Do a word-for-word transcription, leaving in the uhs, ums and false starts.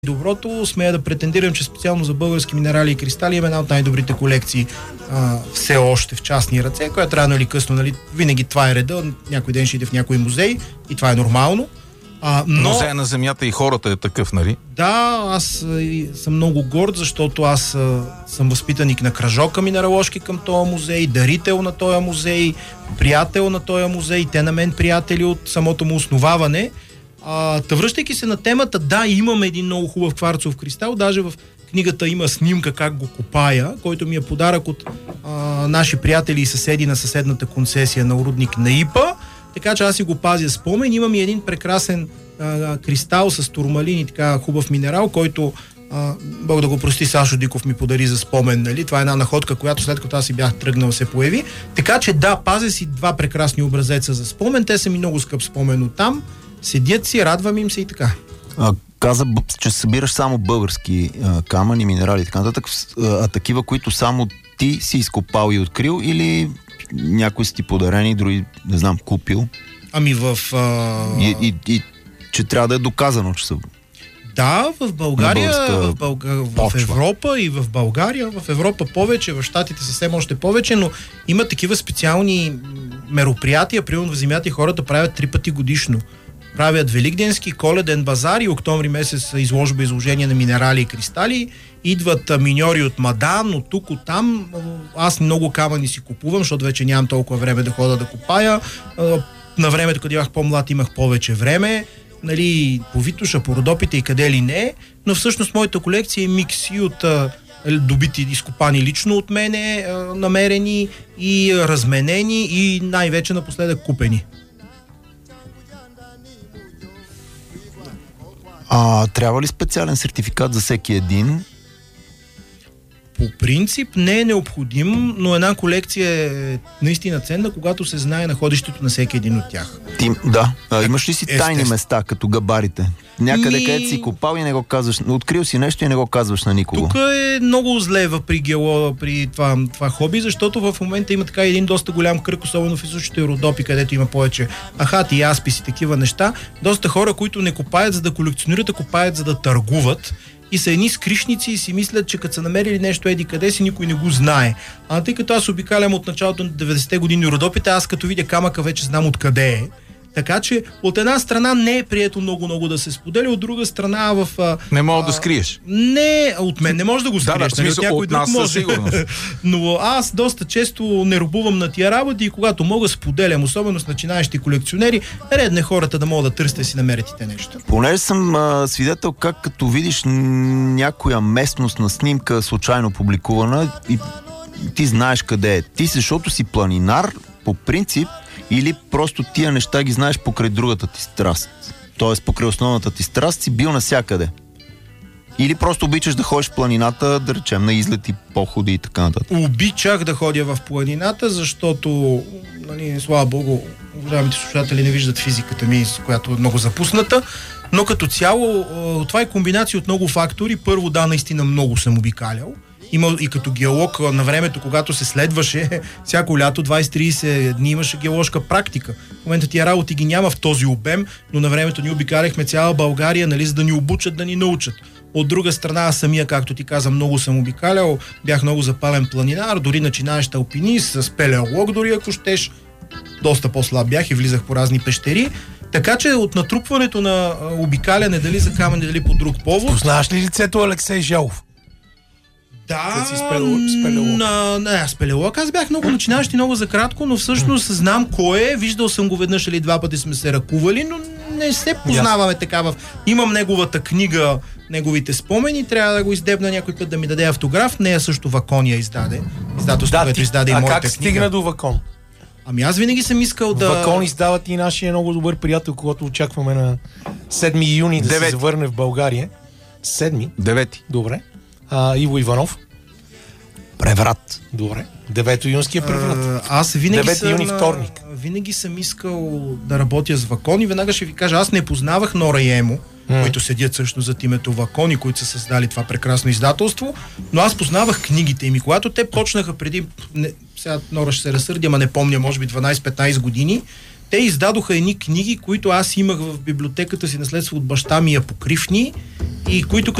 Доброто, смея да претендирам, че специално за български минерали и кристали има една от най-добрите колекции а, все още в частни ръце, която рано или късно, нали, винаги това е реда, някой ден ще иде в някой музей и това е нормално. А, но... Музея на земята и хората е такъв, нали? Да, аз а, съм много горд, защото аз а, съм възпитаник на кръжока минераложки към този музей, дарител на този музей, приятел на този музей, те на мен приятели от самото му основаване. А, та връщайки се на темата, да, имаме един много хубав кварцов кристал, даже в книгата има снимка как го копая, който ми е подарък от а, наши приятели и съседи на съседната концесия на рудник на Ипа, така че аз си го пазя спомен. Имам и един прекрасен а, кристал с турмалин и така хубав минерал, който а, Бог да го прости, Сашо Диков ми подари за спомен, нали? Това е една находка, която след като аз си бях тръгнал се появи. Така че да, пазя си два прекрасни образеца за спомен, те са ми много скъп спомен оттам. Седят си, радвам им се и така. А, каза, че събираш само български а, камъни, минерали и така нататък, а, а такива, които само ти си изкопал и открил, или някои си ти подарени, други, не знам, купил? Ами в... А... И, и, и че трябва да е доказано, че са... Да, в България, в, Бълга... в почва. Европа и в България, в Европа повече, в Щатите съвсем още повече, но има такива специални мероприятия, примерно в земята и хората правят три пъти годишно. Правят Великденски, Коледен базар и октомври месец изложба изложение на минерали и кристали. Идват миньори от Мадан, от тук, от там. Аз много камъни си купувам, защото вече нямам толкова време да хода да копая. На времето, когато бях по-млад, имах повече време. Нали, по Витоша, по Родопите и къде ли не. Но всъщност моята колекция е микс и от добити, изкопани лично от мене, намерени и разменени и най-вече напоследък купени. А трябва ли специален сертификат за всеки един? По принцип не е необходим, но една колекция е наистина ценна, когато се знае находището на всеки един от тях. Ти, да. А, имаш ли си тайни Естествено. места, като габарите? Някъде, Ми... където си копал и не го казваш, открил си нещо и не го казваш на никого. Тук е много зле при геолога, при това, това хоби, защото в момента има така един доста голям кръг, особено в източните Родопи, където има повече ахати и асписи, такива неща. Доста хора, които не копаят за да колекционират, а копаят за да търгуват. И са едни скришници и си мислят, че като са намерили нещо еди къде си, никой не го знае. А тъй като аз обикалям от началото на деветдесетте години Родопите, аз като видя камъка вече знам откъде е. Така че от една страна не е прието много-много да се споделя, от друга страна в... Не мога да скриеш. Не, от мен не може да го скриеш. Да, да, смисъл, от някой от друг нас може. сигурно. Но аз доста често не робувам на тия работи и когато мога споделям, особено с начинаещи колекционери, редно е хората да могат да търсят и си намерят и те нещо. Понеже съм а, свидетел как като видиш някоя местност на снимка случайно публикувана и ти знаеш къде е. Ти, защото си планинар, по принцип, или просто тия неща ги знаеш покрай другата ти страст. Тоест покрай основната ти страст си бил навсякъде. Или просто обичаш да ходиш в планината, да речем, на излети, походи и така нататък. Обичах да ходя в планината, защото, нали, слава богу, уважаемите слушатели не виждат физиката ми, с която е много запусната, но като цяло това е комбинация от много фактори. Първо, да, наистина много съм обикалял. Има и като геолог на времето, когато се следваше всяко лято, двайсет-трийсет дни имаше геоложка практика. В момента тия работи ги няма в този обем, но на времето ни обикаляхме цяла България, нали, за да ни обучат, да ни научат. От друга страна, аз самия, както ти каза, много съм обикалял, бях много запален планинар, дори начинаещ алпинист, спелеолог, дори ако щеш. Доста по-слаб бях и влизах по разни пещери. Така че от натрупването на обикаляне, дали за камъни, дали по друг повод... Познаваш ли лицето Алексей Желов? Да, си спелеолог. На, не, спелеолог. Аз бях много начинащ и много за кратко, но всъщност знам кой е. Виждал съм го веднъж или два пъти сме се ръкували, но не се познаваме така. В... Имам неговата книга, неговите спомени, трябва да го издебна някой път да ми даде автограф. Нея също Вакония издаде. Издателството, Да, което ти... издаде и а моята как книга. стигна до Вакон? Ами аз винаги съм искал да... Вакон издават и нашия много добър приятел, когато очакваме на седми юни да Девети. се завърне в България. Седми? Девети. Добре. А, Иво Иванов? Преврат. Добре. Девето юнския преврат. А, аз винаги Девети съм, юни, вторник. винаги съм искал да работя с Вакон и веднага ще ви кажа, аз не познавах Нора и Емо, mm. които седят също зад името Вакон и които са създали това прекрасно издателство, но аз познавах книгите им и когато те почнаха преди, не, сега Нора ще се разсърди, ама не помня, може би дванайсет-петнайсет години, те издадоха едни книги, които аз имах в библиотеката си наследство от баща ми, апокрифни, и които